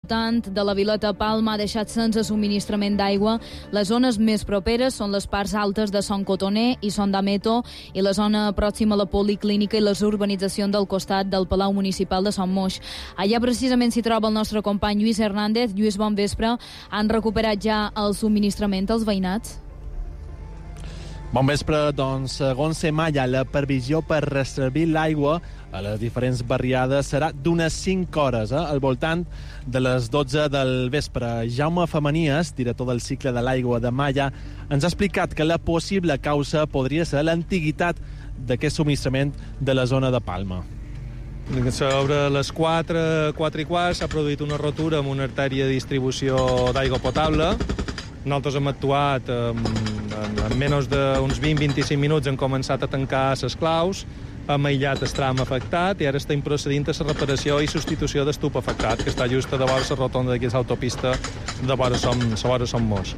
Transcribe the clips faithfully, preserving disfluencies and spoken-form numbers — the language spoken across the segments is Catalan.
important de la Vileta Palma ha deixat sense subministrament d'aigua. Les zones més properes són les parts altes de Son Cotoner i Son d'Ameto i la zona pròxima a la Policlínica i les urbanitzacions del costat del Palau Municipal de Son Moix. Allà precisament s'hi troba el nostre company Lluís Hernández. Lluís, bon vespre. Han recuperat ja el subministrament als veïnats? Bon vespre, doncs, segons Semalla, la previsió per resservir l'aigua a les diferents barriades serà d'unes cinc hores, eh, al voltant de les dotze del vespre. Jaume Femenies, director del cicle de l'aigua de Malla, ens ha explicat que la possible causa podria ser l'antiguitat d'aquest subministrament de la zona de Palma. Sobre les quatre, quatre i quart s'ha produït una rotura amb una artèria de distribució d'aigua potable. Nosaltres hem actuat en, en, en menys d'uns vint a vint-i-cinc minuts, hem començat a tancar les claus, hem aïllat el tram afectat i ara estem procedint a la reparació i substitució d'estup afectat, que està just a de vora la rotonda d'aquesta autopista de vora Som, vora Som Moix.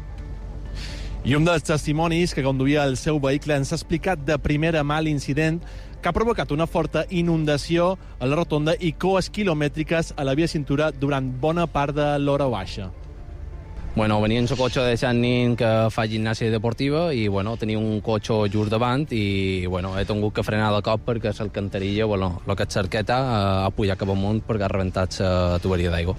I un dels testimonis que conduïa el seu vehicle ens ha explicat de primera mà l'incident que ha provocat una forta inundació a la rotonda i coes quilomètriques a la via cintura durant bona part de l'hora baixa. Bueno, venia en el cotxe de Sant Nin que fa gimnàsia deportiva i, bueno, tenia un cotxe just davant i, bueno, he tingut que frenar de cop perquè l'alcantarilla, bueno, el que és cerqueta, ha pujat cap amunt perquè ha rebentat la tuberia d'aigua.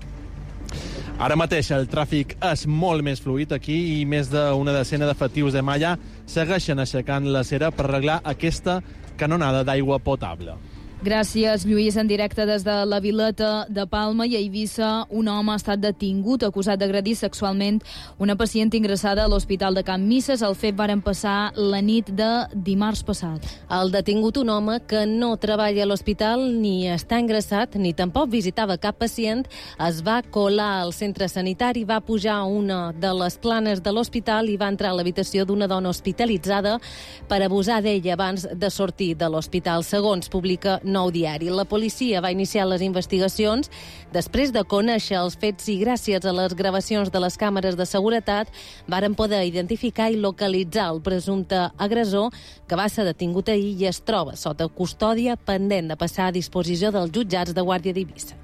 Ara mateix el tràfic és molt més fluid aquí i més d'una decena d'efectius de Malla segueixen aixecant la cera per arreglar aquesta canonada d'aigua potable. Gràcies, Lluís. En directe des de la Vileta de Palma i a Eivissa, un home ha estat detingut acusat d'agredir sexualment una pacient ingressada a l'Hospital de Can Misses. El fet varen passar la nit de dimarts passat. El detingut, un home que no treballa a l'hospital ni està ingressat ni tampoc visitava cap pacient, es va colar al centre sanitari, va pujar a una de les planes de l'hospital i va entrar a l'habitació d'una dona hospitalitzada per abusar d'ella abans de sortir de l'hospital, segons publica Nou Diari. La policia va iniciar les investigacions després de conèixer els fets i gràcies a les gravacions de les càmeres de seguretat varen poder identificar i localitzar el presumpte agressor, que va ser detingut ahir i es troba sota custòdia pendent de passar a disposició dels jutjats de Guàrdia d'Eivissa.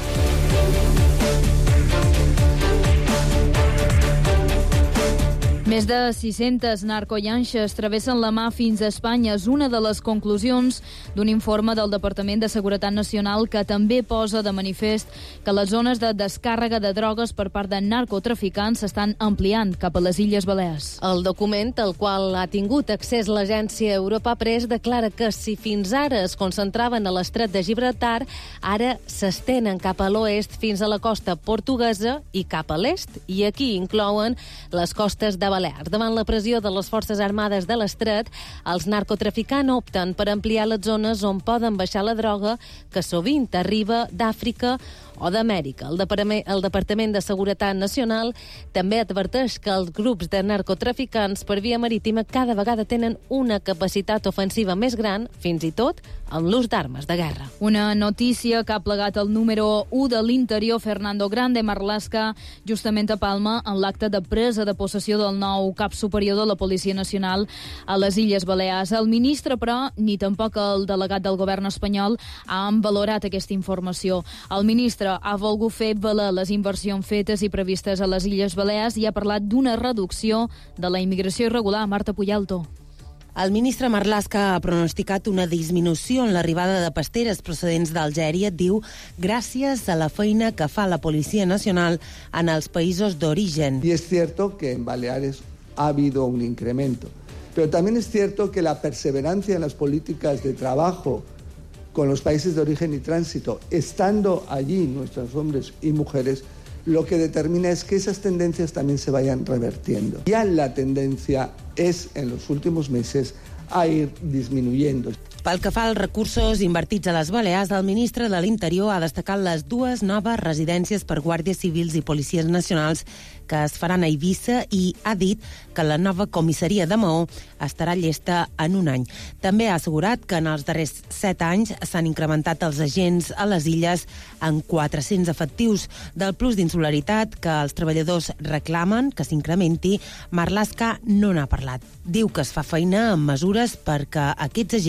Més de sis-centes narcollanxes travessen la mar fins a Espanya. És una de les conclusions d'un informe del Departament de Seguretat Nacional que també posa de manifest que les zones de descàrrega de drogues per part de narcotraficants s'estan ampliant cap a les Illes Balears. El document, al qual ha tingut accés l'agència Europa Press, declara que si fins ara es concentraven a l'estret de Gibraltar, ara s'estenen cap a l'oest fins a la costa portuguesa i cap a l'est, i aquí inclouen les costes de Balears. Davant la pressió de les forces armades de l'estret, els narcotraficants opten per ampliar les zones on poden baixar la droga, que sovint arriba d'Àfrica o d'Amèrica. El Departament, el Departament de Seguretat Nacional també adverteix que els grups de narcotraficants per via marítima cada vegada tenen una capacitat ofensiva més gran, fins i tot amb l'ús d'armes de guerra. Una notícia que ha plegat el número u de l'Interior, Fernando Grande Marlaska, justament a Palma, en l'acte de presa de possessió del nou cap superior de la Policia Nacional a les Illes Balears. El ministre, però, ni tampoc el delegat del govern espanyol han valorat aquesta informació. El ministre ha volgut fer valer les inversions fetes i previstes a les Illes Balears i ha parlat d'una reducció de la immigració irregular. Marta Puyalto. El ministre Marlaska ha pronosticat una disminució en l'arribada de pasteres procedents d'Algèria, diu, gràcies a la feina que fa la Policia Nacional en els països d'origen. Y es cierto que en Baleares ha habido un incremento, pero también es cierto que la perseverancia en las políticas de trabajo con los países de origen y tránsito, estando allí nuestros hombres y mujeres, lo que determina es que esas tendencias también se vayan revertiendo. Ya la tendencia es, en los últimos meses, a ir disminuyendo. Pel que fa als recursos invertits a les Balears, el ministre de l'Interior ha destacat les dues noves residències per guàrdies civils i policies nacionals que es faran a Eivissa i ha dit que la nova comissaria de Maó estarà llesta en un any. També ha assegurat que en els darrers set anys s'han incrementat els agents a les illes en quatre-cents efectius. Del plus d'insularitat que els treballadors reclamen que s'incrementi, Marlaska no n'ha parlat. Diu que es fa feina amb mesures perquè aquests agents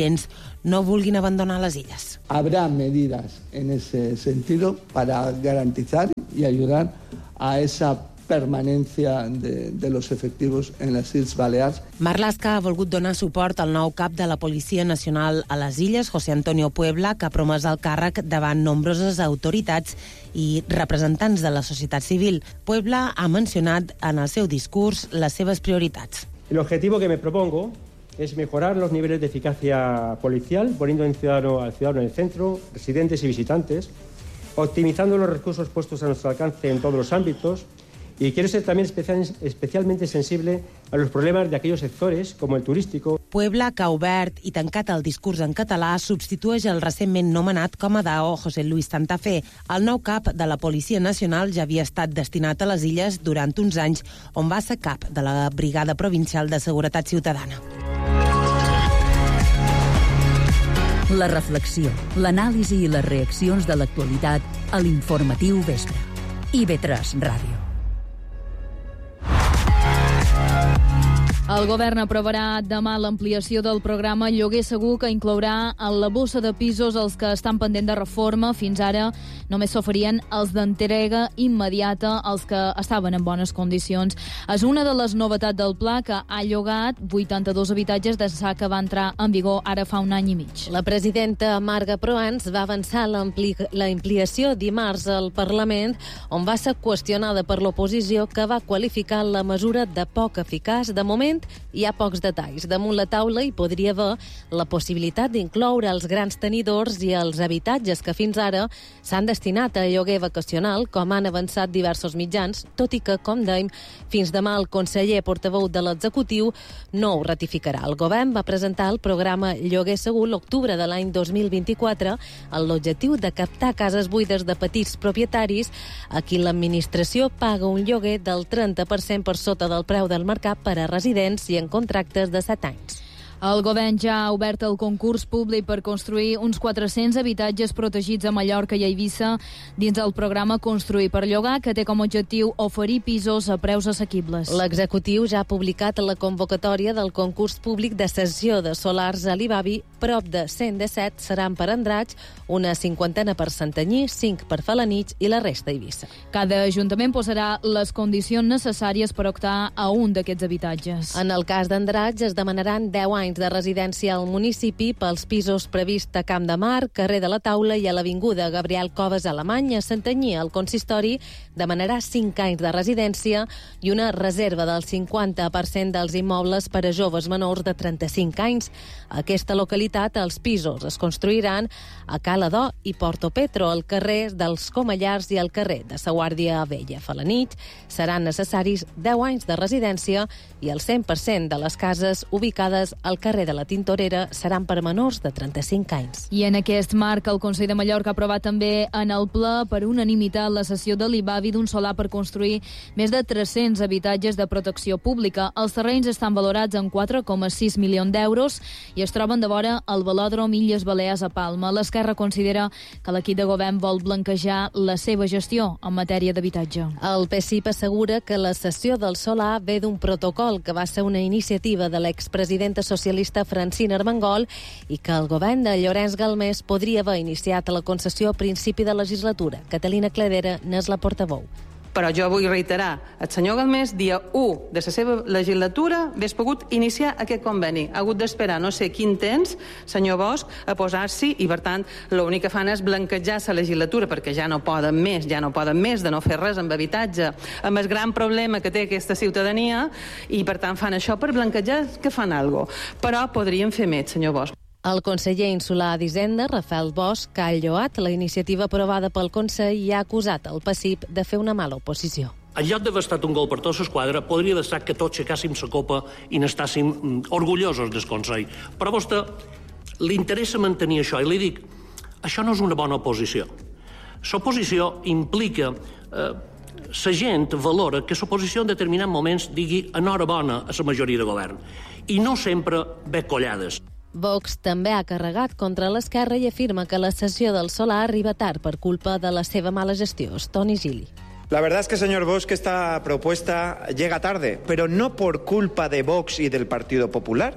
no vulguin abandonar les illes. Habrá medidas en ese sentido para garantizar y ayudar a esa permanencia de, de los efectivos en les Illes Balears. Marlaska ha volgut donar suport al nou cap de la Policia Nacional a les Illes, José Antonio Puebla, que ha promès el càrrec davant nombroses autoritats i representants de la societat civil. Puebla ha mencionat en el seu discurs les seves prioritats. El objetivo que me propongo es mejorar los niveles de eficacia policial, poniendo al ciudadano, al ciudadano en el centro, residentes y visitantes, optimizando los recursos puestos a nuestro alcance en todos los ámbitos. Y quiero ser también especial, especialmente sensible a los problemas de aquellos sectores, como el turístico. Puebla, que ha obert i tancat el discurs en català, substitueix el recentment nomenat com a D A O José Luis Santafé. El nou cap de la Policia Nacional ja havia estat destinat a les Illes durant uns anys, on va ser cap de la Brigada Provincial de Seguretat Ciutadana. La reflexió, l'anàlisi i les reaccions de l'actualitat a l'Informatiu Vespre. I ve tres Ràdio. El govern aprovarà demà l'ampliació del programa Lloguer Segur, que inclourà en la bossa de pisos els que estan pendent de reforma. Fins ara només s'oferien els d'entrega immediata, els que estaven en bones condicions. És una de les novetats del pla, que ha llogat vuitanta-dos habitatges des que va entrar en vigor ara fa un any i mig. La presidenta Marga Proans va avançar l'ampli la ampliació dimarts al Parlament, on va ser qüestionada per l'oposició, que va qualificar la mesura de poc eficaç. De moment, hi ha pocs detalls. Damunt la taula hi podria haver la possibilitat d'incloure els grans tenidors i els habitatges que fins ara s'han destinat a lloguer vacacional, com han avançat diversos mitjans, tot i que, com dèiem, fins demà el conseller portaveu de l'executiu no ho ratificarà. El govern va presentar el programa Lloguer Segur l'octubre de l'any dos mil vint-i-quatre amb l'objectiu de captar cases buides de petits propietaris a qui l'administració paga un lloguer del trenta per cent per sota del preu del mercat per a residents i en contractes de set anys. El govern ja ha obert el concurs públic per construir uns quatre-cents habitatges protegits a Mallorca i a Eivissa dins el programa Construir per Llogar, que té com a objectiu oferir pisos a preus assequibles. L'executiu ja ha publicat la convocatòria del concurs públic de cessió de solars a l'Ibavi. Prop de cent disset seran per Andratx, una cinquantena per Santanyí, cinc per Felanitx i la resta a Eivissa. Cada ajuntament posarà les condicions necessàries per optar a un d'aquests habitatges. En el cas d'Andratx es demanaran deu anys de residència al municipi pels pisos previst a Camp de Mar, carrer de la Taula i a l'avinguda Gabriel Coves Alemany. A Santanyí, el consistori demanarà cinc anys de residència i una reserva del cinquanta per cent dels immobles per a joves menors de trenta-cinc anys. A aquesta localitat, els pisos es construiran a Caladó i Porto Petro, al carrer dels Comellars i al carrer de Sa Guàrdia Vella. A Felanitx seran necessaris deu anys de residència i el cent per cent de les cases ubicades al carrer de la Tintorera seran per menors de trenta-cinc anys. I en aquest marc, el Consell de Mallorca ha aprovat també en el ple per unanimitat la cessió de l'Ibavi d'un solar per construir més de tres-cents habitatges de protecció pública. Els terrenys estan valorats en quatre coma sis milions d'euros i es troben de vora el velòdrom Illes Balears a Palma. L'Esquerra considera que l'equip de govern vol blanquejar la seva gestió en matèria d'habitatge. El P S I P assegura que la cessió del solar ve d'un protocol que va ser una iniciativa de l'expresidenta socialista Francina Armengol i que el govern de Llorenç Galmés podria haver iniciat la concessió a principi de legislatura. Catalina Cledera n'és la portaveu. Però jo vull reiterar, el senyor Galmés, dia u de la seva legislatura, hagués pogut iniciar aquest conveni. Ha hagut d'esperar no sé quin temps, senyor Bosch, a posar-s'hi i, per tant, l'únic que fan és blanquejar la legislatura perquè ja no poden més, ja no poden més de no fer res amb habitatge, amb el gran problema que té aquesta ciutadania i, per tant, fan això per blanquejar que fan alguna cosa. Però podrien fer més, senyor Bosch. El conseller insular d'Hisenda, Rafael Bosch, que ha lloat la iniciativa aprovada pel Consell i ha acusat el P S I P de fer una mala oposició. En lloc d'haver estat un gol per tota l'esquadra, podria haver estat que tots aixecàssim la copa i n'estàssim orgullosos del Consell. Però a vostè li interessa mantenir això i li dic, això no és una bona oposició. L'oposició implica... Eh, la gent valora que l'oposició en determinats moments digui enhorabona a la majoria de govern i no sempre ve collades. Vox també ha carregat contra l'Esquerra i afirma que la cessió del solar arriba tard per culpa de la seva mala gestió. Toni Gili. La verdad es que, señor Bosch, que esta propuesta llega tarde, pero no por culpa de Vox y del Partido Popular,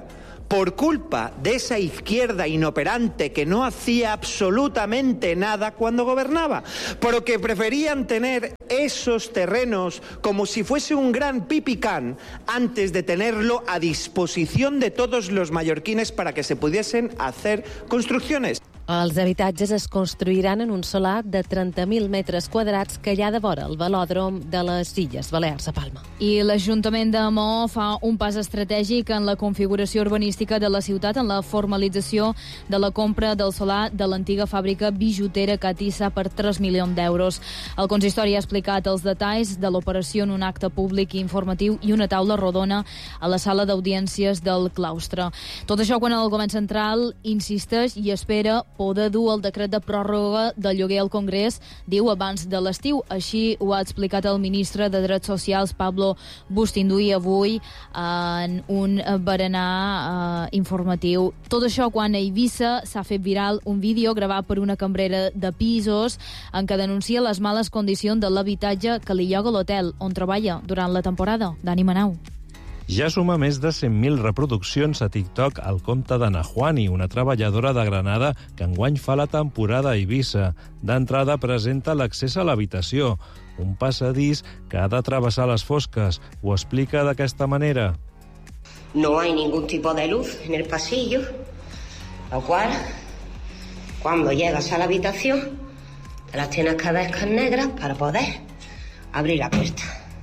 por culpa de esa izquierda inoperante que no hacía absolutamente nada cuando gobernaba, pero que preferían tener esos terrenos como si fuese un gran pipicán antes de tenerlo a disposición de todos los mallorquines para que se pudiesen hacer construcciones. Els habitatges es construiran en un solar de trenta mil metres quadrats que hi ha de vora el velòdrom de les Illes Balears a Palma. I l'Ajuntament de Maó fa un pas estratègic en la configuració urbanística de la ciutat, en la formalització de la compra del solar de l'antiga fàbrica bijutera Catissa per tres milions d'euros. El consistori ha explicat els detalls de l'operació en un acte públic i informatiu i una taula rodona a la sala d'audiències del claustre. Tot això quan el govern central insisteix i espera poder dur el decret de pròrroga del lloguer al Congrés, diu, abans de l'estiu. Així ho ha explicat el ministre de Drets Socials, Pablo Bustinduy, avui en un berenar eh, informatiu. Tot això quan a Eivissa s'ha fet viral un vídeo gravat per una cambrera de pisos en què denuncia les males condicions de l'habitatge que li lloga l'hotel on treballa durant la temporada. Dani Manau. Ja suma més de cent mil reproduccions a TikTok al compte d'Ana Juani, una treballadora de Granada que enguany fa la temporada a Eivissa. D'entrada presenta l'accés a l'habitació, un passadís que ha de travessar les fosques. Ho explica d'aquesta manera. No hay ningún tipo de luz en el pasillo, lo cual, cuando llegas a la habitación, te las tienes que ver con negras para poder abrir la puerta.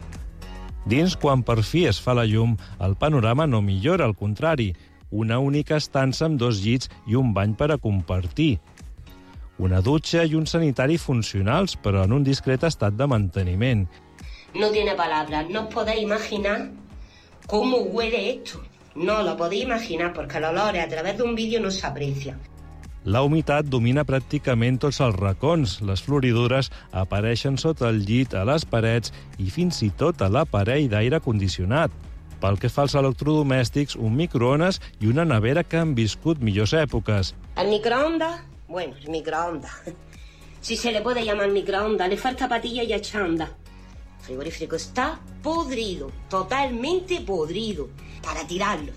Dins, quan per fi es fa la llum, el panorama no millora, al contrari. Una única estança amb dos llits i un bany per a compartir. Una dutxa i un sanitari funcionals, però en un discret estat de manteniment. No tiene palabras, no os podéis imaginar cómo huele esto. No lo podéis imaginar, porque el olor a través de un vídeo no se aprecia. La humitat domina pràcticament tots els racons. Les floridures apareixen sota el llit, a les parets i fins i tot a l'aparell d'aire condicionat. Pel que fa als electrodomèstics, un microones i una nevera que han viscut millors èpoques. El microondas, bueno, el microondas. Si se le puede llamar microondas, le falta patilla y achanda. El frigorífico está podrido, totalmente podrido, para tirarlo.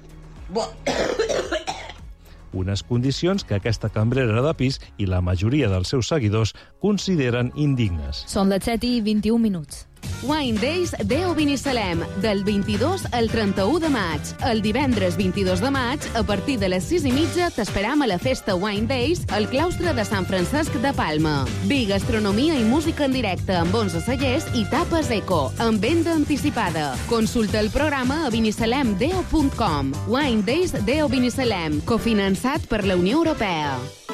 Unes condicions que aquesta cambrera de pis i la majoria dels seus seguidors consideren indignes. Són les set i vint-i-un minuts. Wine Days Deo Binissalem, del vint-i-dos al trenta-u de maig. El divendres vint-i-dos de maig, a partir de les sis i mitja, t'esperam a la festa Wine Days al claustre de Sant Francesc de Palma. Vi, gastronomia i música en directe amb onze cellers i tapes eco, amb venda anticipada. Consulta el programa a binissalem deo punt com. Wine Days Deo Binissalem, cofinançat per la Unió Europea.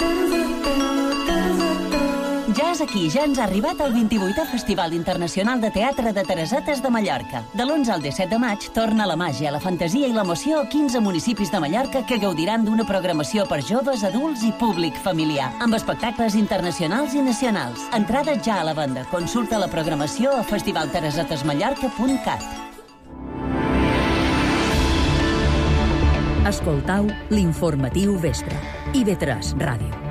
Ja és aquí, ja ens ha arribat el vint-i-vuitè Festival Internacional de Teatre de Teresetes de Mallorca. De l'onze al disset de maig torna la màgia, la fantasia i l'emoció a quinze municipis de Mallorca que gaudiran d'una programació per joves, adults i públic familiar, amb espectacles internacionals i nacionals. Entrada ja a la venda. Consulta la programació a festival teresetes mallorca punt cat. Escoltau l'informatiu vespre. I ve tres Ràdio.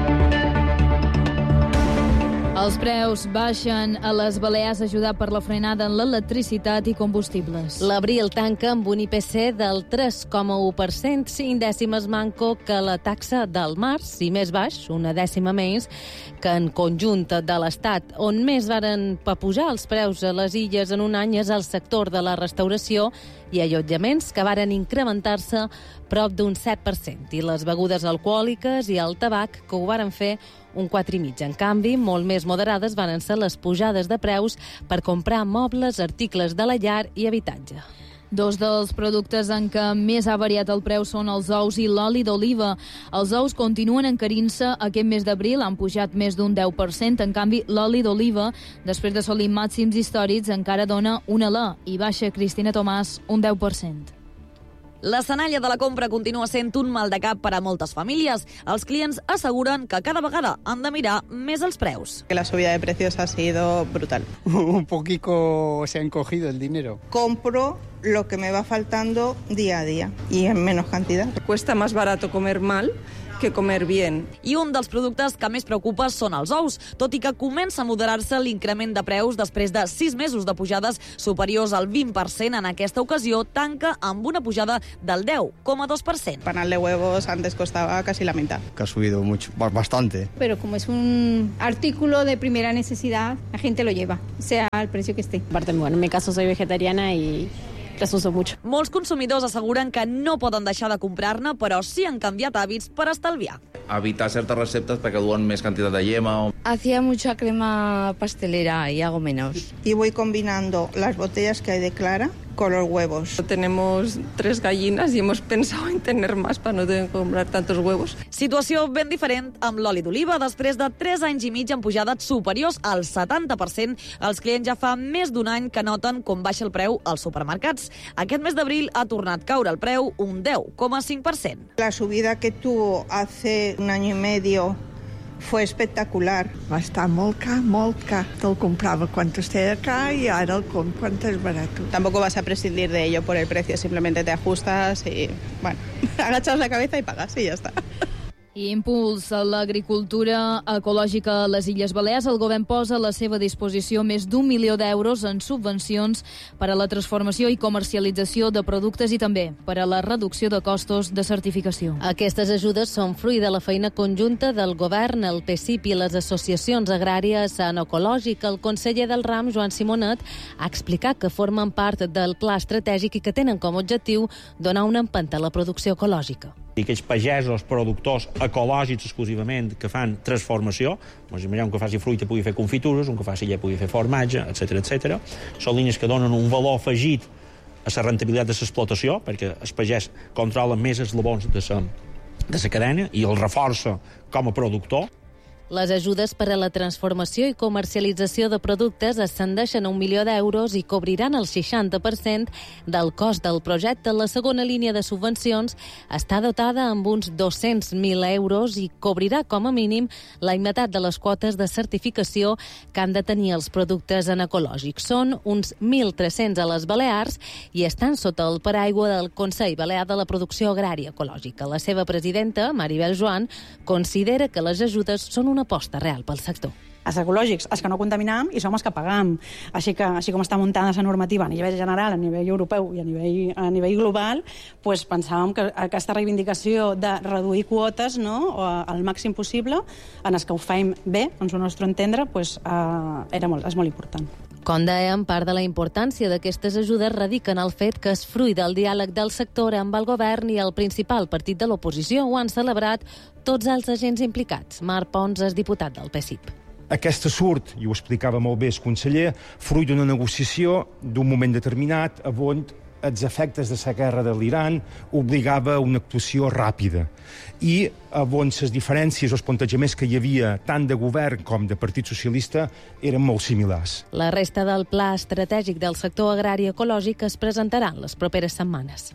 Els preus baixen a les Balears, ajudat per la frenada en l'electricitat i combustibles. L'abril tanca amb un I P C del tres coma u per cent, cinc dècimes manco que la taxa del març, i més baix, una dècima menys, que en conjunt de l'Estat. On més varen pujar els preus a les illes en un any és el sector de la restauració i allotjaments, que varen incrementar-se prop d'un set per cent, i les begudes alcohòliques i el tabac, que ho varen fer un quatre i mig. En canvi, molt més moderades van ser les pujades de preus per comprar mobles, articles de la llar i habitatge. Dos dels productes en què més ha variat el preu són els ous i l'oli d'oliva. Els ous continuen encarint-se aquest mes d'abril, han pujat més d'un deu per cent. En canvi, l'oli d'oliva, després d'assolir màxims històrics, encara dona un alè i baixa, Cristina Tomàs, un deu per cent. La senalla de la compra continua sent un mal de cap per a moltes famílies. Els clients asseguren que cada vegada han de mirar més els preus. Que la subida de precios ha sido brutal. Un poquito se ha encogido el dinero. Compro lo que me va faltando día a día y en menos cantidad. Cuesta más barato comer mal que comer bien. I un dels productes que més preocupa són els ous, tot i que comença a moderar-se l'increment de preus després de sis mesos de pujades superiors al vint per cent. En aquesta ocasió tanca amb una pujada del deu coma dos per cent. Panal de huevos antes costaba casi la mitad. Que ha subido mucho, bastante. Pero como es un artículo de primera necesidad, la gente lo lleva, sea el precio que esté. Aparte, bueno, en mi caso soy vegetariana y les uso mucho. Molts consumidors asseguren que no poden deixar de comprar-ne, però sí han canviat hàbits per estalviar. Evitar certes receptes perquè duen més quantitat de yema. Hacía mucha crema pastelera y hago menos. Y voy combinando las botellas que hay de clara con los huevos. Tenemos tres gallinas y hemos pensado en tener más para no tener que comprar tantos huevos. Situació ben diferent amb l'oli d'oliva. Després de tres anys i mig amb pujades superiors al setanta per cent, els clients ja fa més d'un any que noten com baixa el preu als supermercats. Aquest mes d'abril ha tornat a caure el preu un deu coma cinc per cent. La subida que tuvo hace un año y medio fue espectacular. Va estar molt car, molt car. Te'l comprava quan estava car i ara el compro quan és barat. Tampoco vas a prescindir de ello por el precio, simplemente te ajustas y, bueno, agachas la cabeza y pagas y ya está. I impuls a l'agricultura ecològica a les Illes Balears. El govern posa a la seva disposició més d'un milió d'euros en subvencions per a la transformació i comercialització de productes i també per a la reducció de costos de certificació. Aquestes ajudes són fruit de la feina conjunta del govern, el P S I P i les associacions agràries en ecològic. El conseller del ram, Joan Simonet, ha explicat que formen part del pla estratègic i que tenen com a objectiu donar una empenta a la producció ecològica. I aquells pagesos, productors ecològics exclusivament que fan transformació, doncs imaginem un que faci fruita pugui fer confitures, un que faci llet pugui fer formatge, etcètera, etcètera. Són línies que donen un valor afegit a la rentabilitat de l'explotació, perquè el pagès controla més eslabons de la de la cadena i el reforça com a productor. Les ajudes per a la transformació i comercialització de productes ascendeixen a un milió d'euros i cobriran el seixanta per cent del cost del projecte. La segona línia de subvencions està dotada amb uns dos-cents mil euros i cobrirà com a mínim la meitat de les quotes de certificació que han de tenir els productes en ecològics. Són uns mil tres-cents a les Balears i estan sota el paraigua del Consell Balear de la Producció Agrària Ecològica. La seva presidenta, Maribel Joan, considera que les ajudes són una aposta real pel sector. Els ecològics, els que no contaminam i som els que pagam. Així que, així com està muntada la normativa a nivell general, a nivell europeu i a nivell, a nivell global, pues pensàvem que aquesta reivindicació de reduir quotes, no, al màxim possible, en els que ho fem bé, en el nostre entendre, pues, eh, era molt, és molt important. Com dèiem, part de la importància d'aquestes ajudes radica en el fet que és fruit del diàleg del sector amb el govern i el principal partit de l'oposició. Ho han celebrat tots els agents implicats. Marc Pons és diputat del P S I P. Aquesta surt, i ho explicava molt bé el conseller, fruit d'una negociació d'un moment determinat on els efectes de la guerra de l'Iran obligava a una actuació ràpida i on les diferències o els plantejaments que hi havia tant de govern com de Partit Socialista eren molt similars. La resta del pla estratègic del sector agrari ecològic es presentarà en les properes setmanes.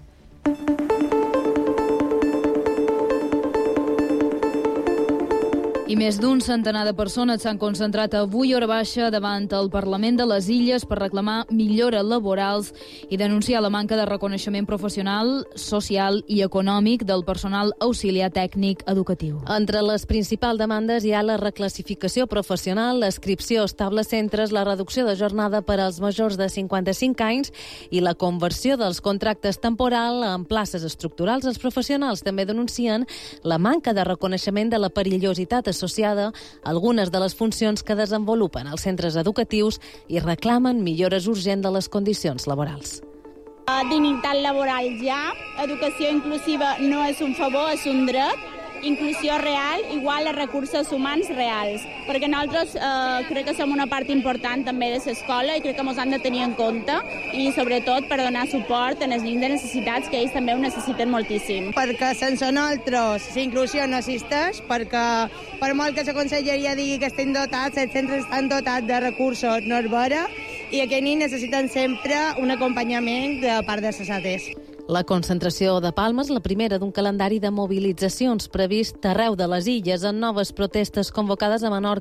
I més d'un centenar de persones s'han concentrat avui a hora baixa davant el Parlament de les Illes per reclamar millores laborals i denunciar la manca de reconeixement professional, social i econòmic del personal auxiliar tècnic educatiu. Entre les principals demandes hi ha la reclassificació professional, l'inscripció estable a centres, la reducció de jornada per als majors de cinquanta-cinc anys i la conversió dels contractes temporals en places estructurals. Els professionals també denuncien la manca de reconeixement de la perillositat associada a algunes de les funcions que desenvolupen els centres educatius i reclamen millores urgents de les condicions laborals. Dignitat laboral ja, educació inclusiva no és un favor, és un dret, inclusió real igual a recursos humans reals, perquè nosaltres eh, crec que som una part important també de l'escola i crec que ens han de tenir en compte i sobretot per donar suport en els nens de necessitats que ells també ho necessiten moltíssim. Perquè sense nosaltres la inclusió no existeix, perquè per molt que la conselleria digui que estem dotats, els centres estan dotats de recursos, no és vera, i aquests nens necessiten sempre un acompanyament de part de les A T Es. La concentració de Palma és la primera d'un calendari de mobilitzacions previst arreu de les illes en noves protestes convocades a Menorca